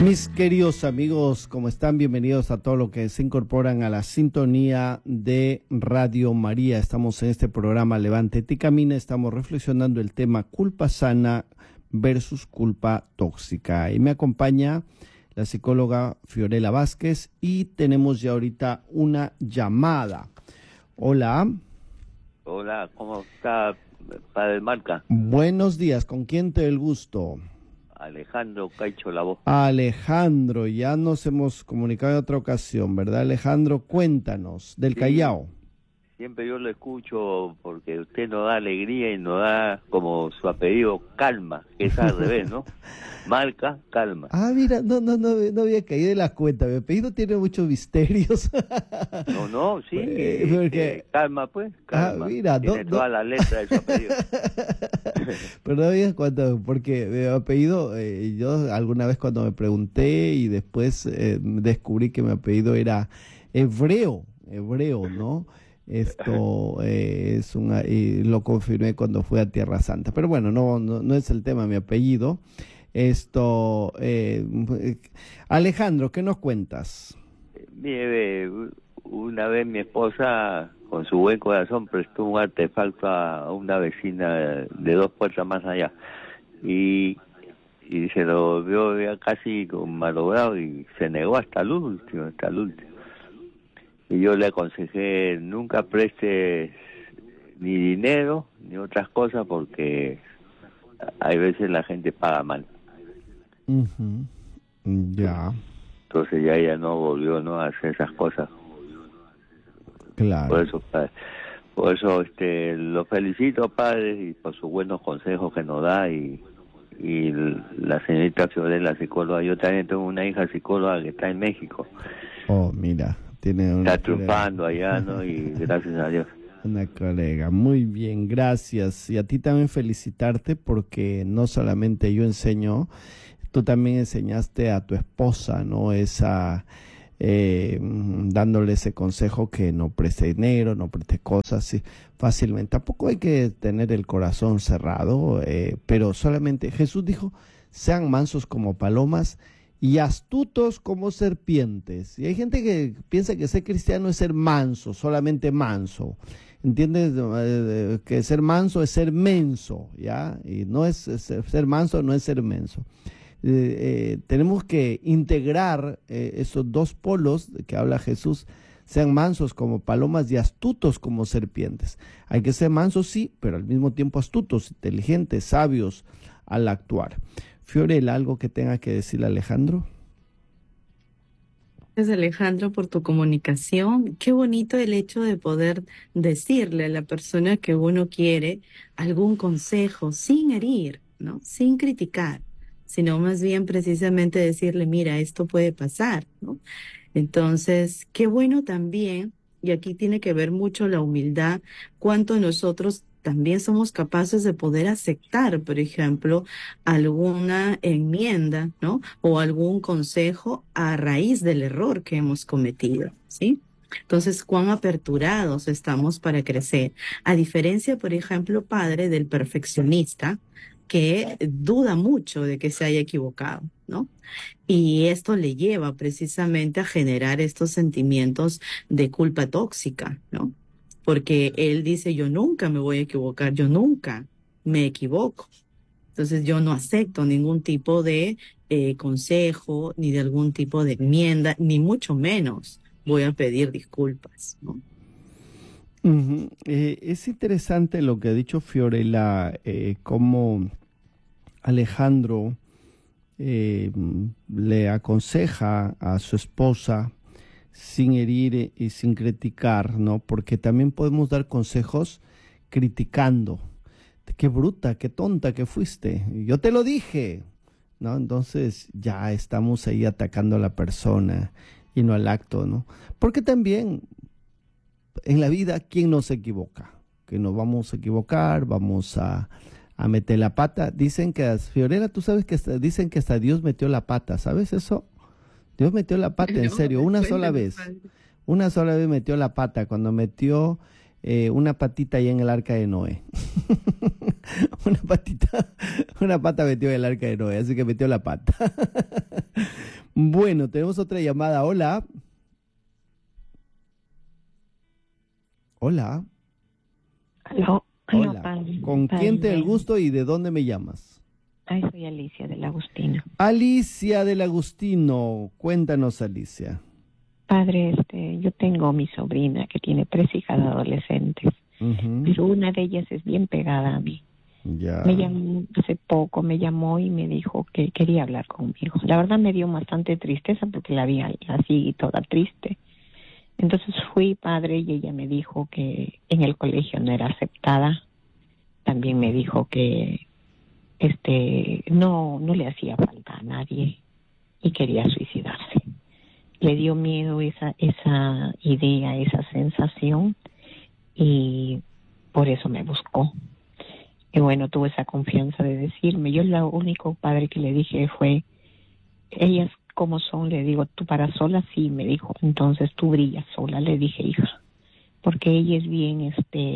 Mis queridos amigos, ¿cómo están? Bienvenidos a todos los que se incorporan a la sintonía de Radio María. Estamos en este programa Levántate y Camina. Estamos reflexionando el tema culpa sana versus culpa tóxica. Y me acompaña la psicóloga Fiorella Vázquez y tenemos ya ahorita una llamada. Hola. Hola, ¿cómo está, padre Marca? Buenos días, ¿con quién te doy el gusto? Alejandro Caicho la voz. Alejandro, ya nos hemos comunicado en otra ocasión, ¿verdad, Alejandro? Cuéntanos, del Callao. Siempre yo lo escucho porque usted nos da alegría y nos da, como su apellido, calma, que es al revés, ¿no? Marca, calma. Ah, mira, no había caído en la cuenta. Mi apellido tiene muchos misterios. No, sí, porque... calma, pues, calma. Ah, mira, tiene toda la letra de su apellido. Pero no había cuánto, porque mi apellido, yo alguna vez cuando me pregunté y después descubrí que mi apellido era hebreo, ¿no? Esto es y lo confirmé cuando fui a Tierra Santa. Pero bueno, no es el tema mi apellido. Alejandro, ¿qué nos cuentas? Mire, una vez mi esposa, con su buen corazón, prestó un artefacto a una vecina de 2 puertas más allá. Y se lo vio ya casi malogrado y se negó hasta el último. Y yo le aconsejé, nunca prestes ni dinero ni otras cosas porque hay veces la gente paga mal. Uh-huh. Ya. Entonces ya ella no volvió a hacer esas cosas. Claro. Por eso lo felicito, padre, y por sus buenos consejos que nos da y la señorita Fiorella, psicóloga. Yo también tengo una hija psicóloga que está en México. Oh, mira. Está triunfando allá, ¿no? Y gracias a Dios. Una colega, muy bien, gracias. Y a ti también felicitarte porque no solamente yo enseño, tú también enseñaste a tu esposa, ¿no? Dándole ese consejo que no preste dinero, no preste cosas sí, fácilmente. Tampoco hay que tener el corazón cerrado, pero solamente Jesús dijo, sean mansos como palomas y astutos como serpientes. Y hay gente que piensa que ser cristiano es ser manso, solamente manso. ¿Entiendes? Que ser manso es ser menso, ¿ya? Y no es ser manso, no es ser menso. Tenemos que integrar esos dos polos de que habla Jesús, sean mansos como palomas y astutos como serpientes. Hay que ser mansos, sí, pero al mismo tiempo astutos, inteligentes, sabios al actuar. Fiorella, ¿algo que tenga que decirle a Alejandro? Gracias, Alejandro, por tu comunicación. Qué bonito el hecho de poder decirle a la persona que uno quiere algún consejo sin herir, ¿no? Sin criticar, sino más bien precisamente decirle, mira, esto puede pasar, ¿no? Entonces, qué bueno también, y aquí tiene que ver mucho la humildad, cuánto nosotros también somos capaces de poder aceptar, por ejemplo, alguna enmienda, ¿no? O algún consejo a raíz del error que hemos cometido, ¿sí? Entonces, cuán aperturados estamos para crecer. A diferencia, por ejemplo, padre, del perfeccionista, que duda mucho de que se haya equivocado, ¿no? Y esto le lleva precisamente a generar estos sentimientos de culpa tóxica, ¿no? Porque él dice, yo nunca me voy a equivocar, yo nunca me equivoco. Entonces yo no acepto ningún tipo de consejo, ni de algún tipo de enmienda, ni mucho menos voy a pedir disculpas, ¿no? Uh-huh. Es interesante lo que ha dicho Fiorella, cómo Alejandro le aconseja a su esposa sin herir y sin criticar, ¿no? Porque también podemos dar consejos criticando. Qué bruta, qué tonta que fuiste. Yo te lo dije, ¿no? Entonces ya estamos ahí atacando a la persona y no al acto, ¿no? Porque también en la vida, ¿quién no se equivoca? Que nos vamos a equivocar, vamos a meter la pata. Dicen que, Fiorella, tú sabes que dicen que hasta Dios metió la pata, ¿sabes eso? Dios metió la pata, en serio, una sola vez. Una sola vez metió la pata, cuando metió una patita ahí en el arca de Noé. Una patita, una pata metió en el arca de Noé, así que metió la pata. Bueno, tenemos otra llamada. Hola. Hola. Aló, Hola. padre. ¿Con quién te el gusto y de dónde me llamas? Ay, soy Alicia del Agustino. Alicia del Agustino. Cuéntanos, Alicia. Padre, yo tengo mi sobrina que tiene 3 hijas adolescentes, pero una de ellas es bien pegada a mí. Ya. Me llamó hace poco, me llamó y me dijo que quería hablar conmigo. La verdad me dio bastante tristeza porque la vi así toda triste. Entonces fui, padre, y ella me dijo que en el colegio no era aceptada. También me dijo que no le hacía falta a nadie y quería suicidarse. Le dio miedo esa idea, esa sensación, y por eso me buscó. Y bueno, tuvo esa confianza de decirme. Yo lo único, padre, que le dije fue, ellas como son, le digo, tú para sola, sí, me dijo, entonces tú brillas sola, le dije, hija, porque ella es bien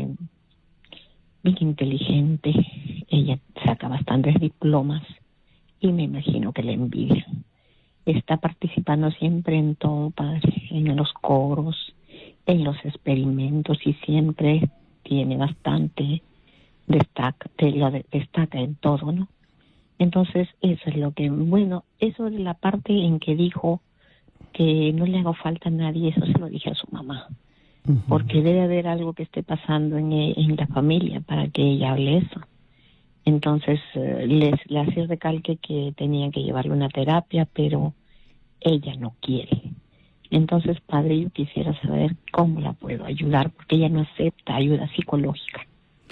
inteligente, ella saca bastantes diplomas y me imagino que le envidia. Está participando siempre en todo, padre, en los coros, en los experimentos, y siempre tiene bastante destaca en todo, ¿no? Entonces, eso es lo que, bueno, eso de la parte en que dijo que no le haga falta a nadie, eso se lo dije a su mamá, porque debe haber algo que esté pasando en la familia para que ella hable eso. Entonces, le hacía recalque que tenían que llevarle una terapia, pero ella no quiere. Entonces, padre, yo quisiera saber cómo la puedo ayudar, porque ella no acepta ayuda psicológica.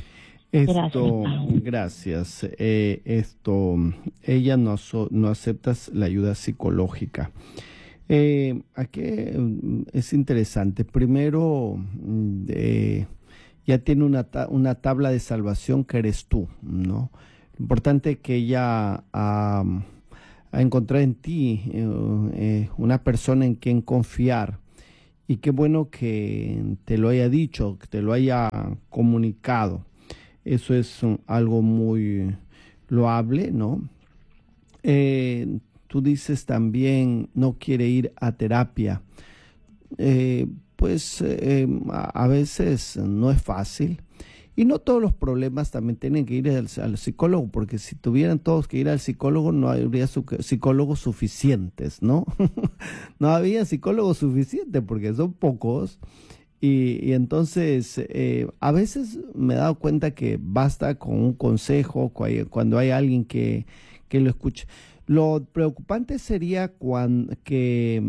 Gracias. Ella no acepta la ayuda psicológica. Aquí es interesante. Primero, ya tiene una tabla de salvación que eres tú, ¿no? Importante que ella ha encontrado en ti una persona en quien confiar. Y qué bueno que te lo haya dicho, que te lo haya comunicado. Eso es algo muy loable, ¿no? Tú dices también no quiere ir a terapia. A veces no es fácil. Y no todos los problemas también tienen que ir al psicólogo, porque si tuvieran todos que ir al psicólogo, no habría psicólogos suficientes, ¿no? No había psicólogos suficientes porque son pocos. Y entonces, a veces me he dado cuenta que basta con un consejo cuando hay alguien que lo escuche. Lo preocupante sería que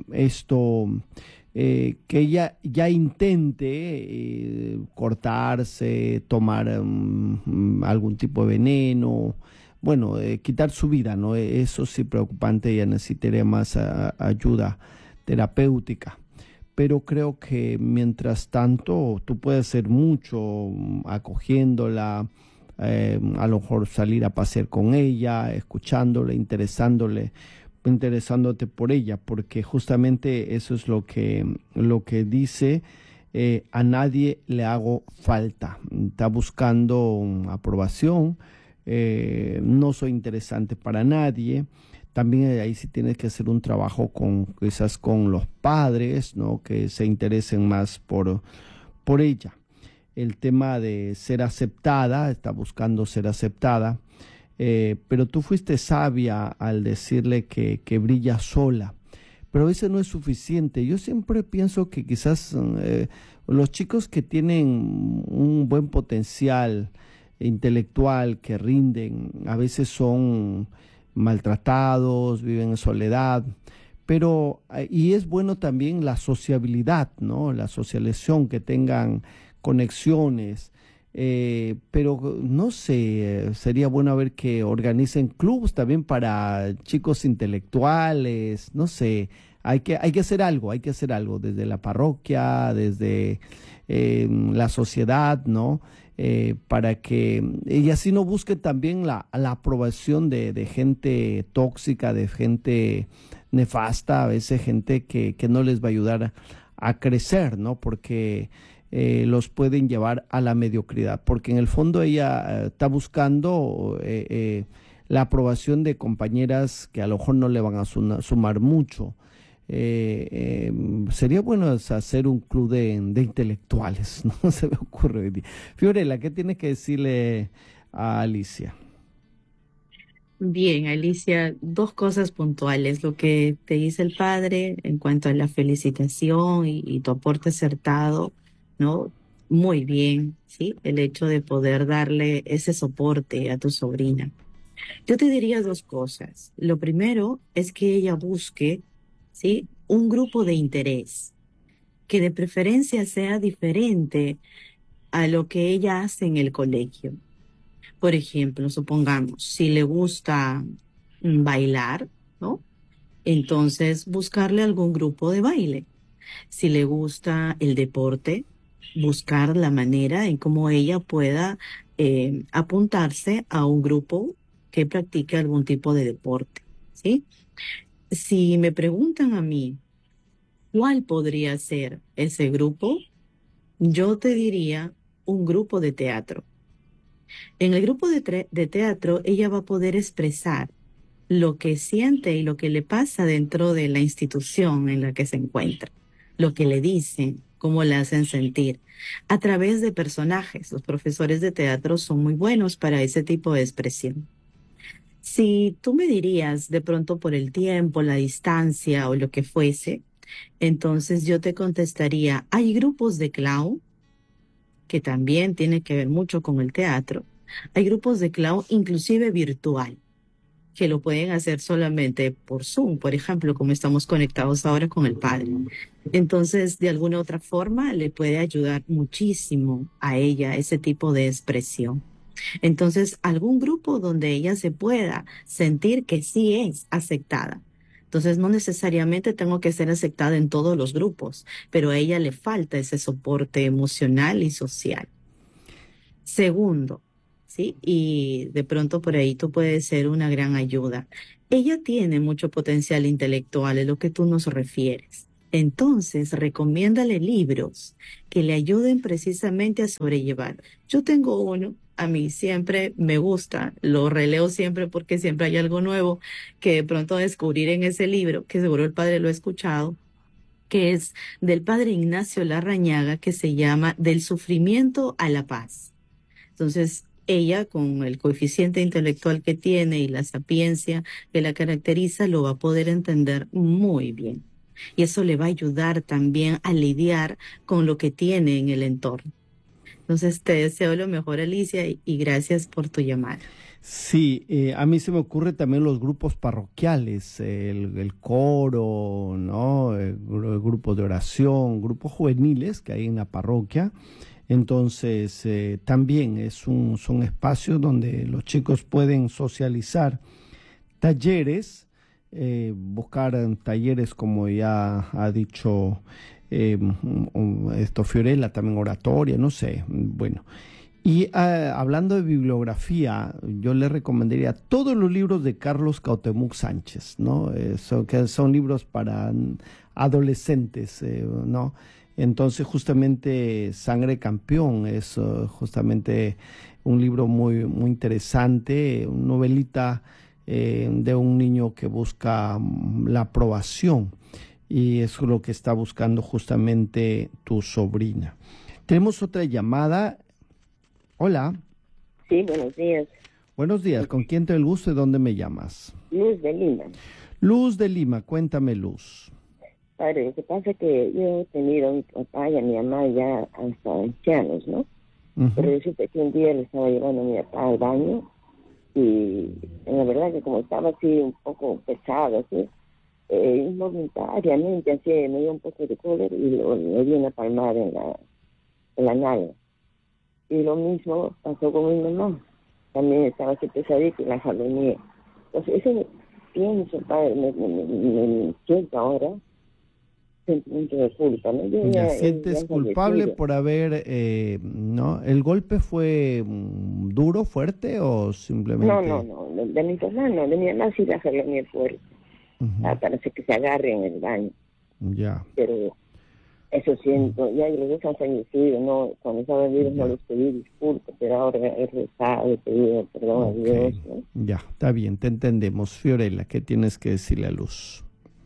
ella ya intente cortarse, tomar algún tipo de veneno, bueno, quitar su vida, ¿no? Eso sí preocupante, ella necesitaría más ayuda terapéutica. Pero creo que mientras tanto tú puedes hacer mucho acogiéndola, a lo mejor salir a pasear con ella, escuchándola, interesándote por ella, porque justamente eso es lo que dice, a nadie le hago falta, está buscando aprobación, no soy interesante para nadie. También ahí sí tienes que hacer un trabajo quizás con los padres, ¿no? Que se interesen más por ella. El tema de ser aceptada, está buscando ser aceptada, pero tú fuiste sabia al decirle que brilla sola, pero a veces no es suficiente. Yo siempre pienso que quizás los chicos que tienen un buen potencial intelectual, que rinden, a veces son maltratados, viven en soledad, y es bueno también la sociabilidad, ¿no? La socialización, que tengan conexiones, pero no sé, sería bueno ver que organicen clubes también para chicos intelectuales, no sé, hay que hacer algo, desde la parroquia, desde la sociedad, ¿no? Para que y así no busquen también la aprobación de gente tóxica, de gente nefasta, a veces gente que no les va a ayudar a crecer, ¿no? Porque los pueden llevar a la mediocridad, porque en el fondo ella está buscando la aprobación de compañeras que a lo mejor no le van a sumar mucho. Sería bueno hacer un club de intelectuales, ¿no? Se me ocurre hoy día. Fiorella, ¿qué tienes que decirle a Alicia? Bien, Alicia, dos cosas puntuales. Lo que te dice el padre en cuanto a la felicitación y tu aporte acertado, ¿no? Muy bien, ¿sí? El hecho de poder darle ese soporte a tu sobrina. Yo te diría dos cosas. Lo primero es que ella busque, ¿sí? Un grupo de interés, que de preferencia sea diferente a lo que ella hace en el colegio. Por ejemplo, supongamos, si le gusta bailar, ¿no? Entonces, buscarle algún grupo de baile. Si le gusta el deporte, buscar la manera en cómo ella pueda apuntarse a un grupo que practique algún tipo de deporte, ¿sí? Si me preguntan a mí, ¿cuál podría ser ese grupo? Yo te diría un grupo de teatro. En el grupo de teatro, ella va a poder expresar lo que siente y lo que le pasa dentro de la institución en la que se encuentra, lo que le dicen, cómo la hacen sentir, a través de personajes. Los profesores de teatro son muy buenos para ese tipo de expresión. Si tú me dirías de pronto por el tiempo, la distancia o lo que fuese, entonces yo te contestaría, hay grupos de clown que también tiene que ver mucho con el teatro. Hay grupos de clown inclusive virtual, que lo pueden hacer solamente por Zoom, por ejemplo, como estamos conectados ahora con el padre. Entonces, de alguna otra forma, le puede ayudar muchísimo a ella ese tipo de expresión. Entonces, algún grupo donde ella se pueda sentir que sí es aceptada. Entonces, no necesariamente tengo que ser aceptada en todos los grupos, pero a ella le falta ese soporte emocional y social. Segundo, ¿sí? Y de pronto por ahí tú puedes ser una gran ayuda. Ella tiene mucho potencial intelectual, es lo que tú nos refieres. Entonces, recomiéndale libros que le ayuden precisamente a sobrellevar. Yo tengo uno, a mí siempre me gusta, lo releo siempre porque siempre hay algo nuevo que de pronto descubrir en ese libro, que seguro el padre lo ha escuchado, que es del padre Ignacio Larrañaga, que se llama Del sufrimiento a la paz. Entonces, ella, con el coeficiente intelectual que tiene y la sapiencia que la caracteriza, lo va a poder entender muy bien. Y eso le va a ayudar también a lidiar con lo que tiene en el entorno. Entonces, te deseo lo mejor, Alicia, y gracias por tu llamada. Sí, a mí se me ocurre también los grupos parroquiales, el coro, ¿no? Grupos de oración, grupos juveniles que hay en la parroquia. Entonces, también son espacios donde los chicos pueden socializar. Talleres, buscar talleres como ya ha dicho Fiorella, también oratoria, no sé, bueno. Y hablando de bibliografía, yo le recomendaría todos los libros de Carlos Cuauhtémoc Sánchez, ¿no? Que son libros para adolescentes, ¿no? Entonces, justamente Sangre Campeón es justamente un libro muy, muy interesante, una novelita de un niño que busca la aprobación, y es lo que está buscando justamente tu sobrina. Tenemos otra llamada. Hola. Sí, buenos días. Buenos días, ¿con quién te el gusto y dónde me llamas? Luz de Lima. Luz de Lima, cuéntame, Luz. Padre, lo que pasa es que yo he tenido a mi papá y a mi mamá ya hasta ancianos, ¿no? Pero resulta que un día le estaba llevando a mi papá al baño y la verdad que como estaba así un poco pesado, así, involuntariamente así me dio un poco de cólera y le di una palmada en la nalga. Y lo mismo pasó con mi mamá. También estaba así pesadita y la jalonía. Entonces, eso pienso, padre, me siento ahora sentimiento de culpa, ¿no? Ya sientes culpable por haber, ¿no? ¿El golpe fue duro, fuerte o simplemente...? No, de mi mamá no, de mi mamá sí la jalonía fuerte. Parece que se agarre en el baño. Ya. Pero Eso siento, ya los dos han fallecido, no, cuando estaban vivos no les pedí disculpas, pero ahora he rezado, he pedido perdón a Dios, ¿no? Ya, está bien, te entendemos. Fiorella, ¿qué tienes que decirle a Luz?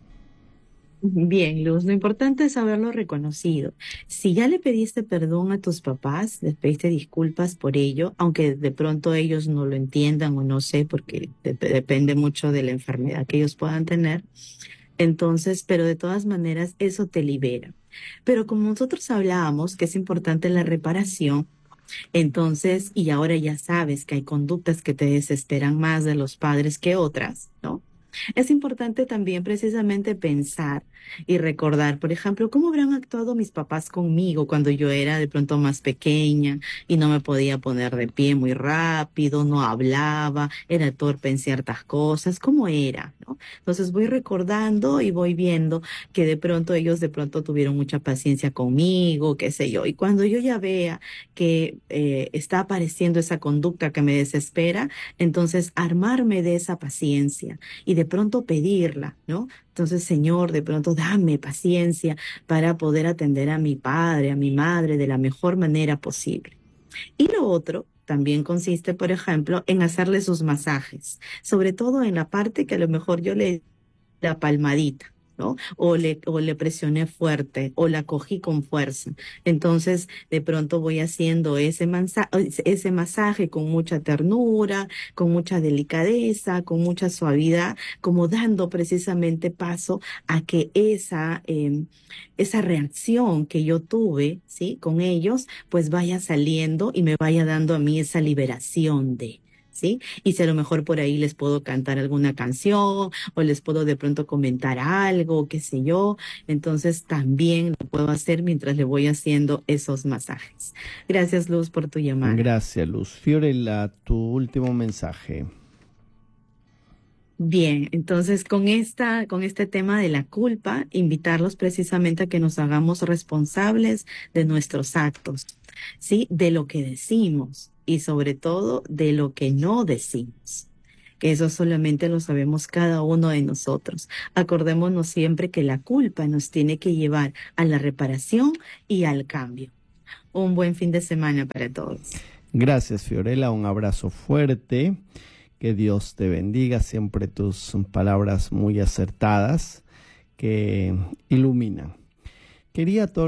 Bien, Luz, lo importante es haberlo reconocido. Si ya le pediste perdón a tus papás, les pediste disculpas por ello, aunque de pronto ellos no lo entiendan o no sé, porque depende mucho de la enfermedad que ellos puedan tener, entonces, pero de todas maneras eso te libera. Pero como nosotros hablábamos que es importante la reparación, entonces, y ahora ya sabes que hay conductas que te desesperan más de los padres que otras, ¿no? Es importante también precisamente pensar y recordar, por ejemplo, cómo habrán actuado mis papás conmigo cuando yo era de pronto más pequeña y no me podía poner de pie muy rápido, no hablaba, era torpe en ciertas cosas, cómo era, ¿no? Entonces voy recordando y voy viendo que de pronto ellos de pronto tuvieron mucha paciencia conmigo, qué sé yo, y cuando yo ya vea que está apareciendo esa conducta que me desespera, entonces armarme de esa paciencia y de pronto pedirla, ¿no? Entonces, Señor, de pronto dame paciencia para poder atender a mi padre, a mi madre de la mejor manera posible. Y lo otro también consiste, por ejemplo, en hacerle sus masajes, sobre todo en la parte que a lo mejor yo le la palmadita, ¿no? O le presioné fuerte o la cogí con fuerza. Entonces, de pronto voy haciendo ese masaje con mucha ternura, con mucha delicadeza, con mucha suavidad, como dando precisamente paso a que esa reacción que yo tuve, ¿sí? Con ellos, pues vaya saliendo y me vaya dando a mí esa liberación de... ¿Sí? Y si a lo mejor por ahí les puedo cantar alguna canción o les puedo de pronto comentar algo, qué sé yo, entonces también lo puedo hacer mientras le voy haciendo esos masajes. Gracias, Luz, por tu llamada. Gracias, Luz. Fiorella, tu último mensaje. Bien, entonces con este tema de la culpa, invitarlos precisamente a que nos hagamos responsables de nuestros actos, ¿sí? De lo que decimos y sobre todo de lo que no decimos. Que eso solamente lo sabemos cada uno de nosotros. Acordémonos siempre que la culpa nos tiene que llevar a la reparación y al cambio. Un buen fin de semana para todos. Gracias, Fiorella. Un abrazo fuerte. Que Dios te bendiga. Siempre tus palabras muy acertadas que iluminan. Quería a todos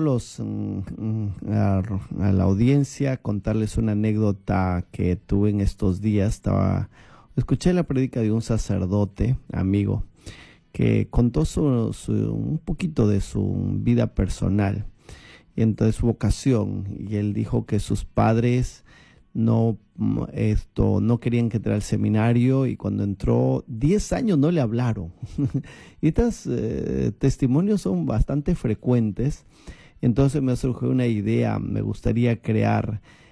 a la audiencia contarles una anécdota que tuve en estos días. Escuché la prédica de un sacerdote, amigo, que contó un poquito de su vida personal y entonces su vocación. Y él dijo que sus padres no querían que entrara al seminario y cuando entró 10 años no le hablaron. Y estos testimonios son bastante frecuentes. Entonces me surgió una idea, me gustaría crear